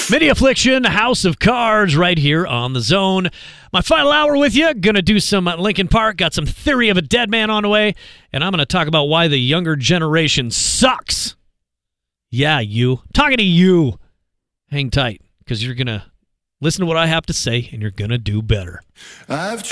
Mini Affliction, House of Cards, right here on The Zone. My final hour with you, going to do some Linkin Park, got some Theory of a Dead Man on the way, and I'm going to talk about why the younger generation sucks. Yeah, you. I'm talking to you. Hang tight, because you're going to listen to what I have to say, and you're going to do better.